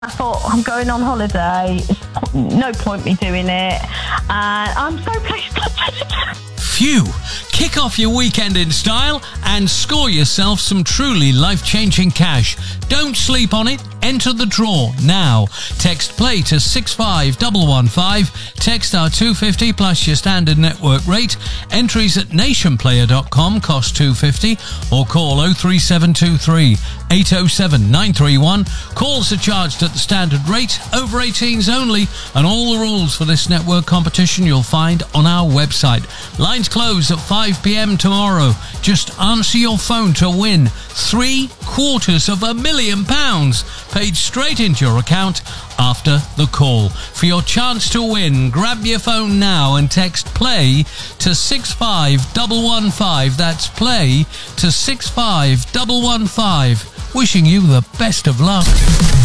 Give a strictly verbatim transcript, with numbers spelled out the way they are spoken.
I thought, I'm going on holiday, it's no point me doing it, and I'm so pleased I did it. Phew! Kick off your weekend in style and score yourself some truly life-changing cash. Don't sleep on it. Enter the draw now. Text play to six five one one five. Text our two fifty plus your standard network rate. Entries at nationplayer dot com cost two fifty, or call oh three seven two three eight oh seven nine three one. Calls are charged at the standard rate. Over eighteens only, and all the rules for this network competition you'll find on our website. Lines close at five p.m. tomorrow. Just answer your phone to win three quarters of a million pounds paid straight into your account after the call. For your chance to win, grab your phone now and text play to six five one one five. That's play to six five one one five. Wishing you the best of luck.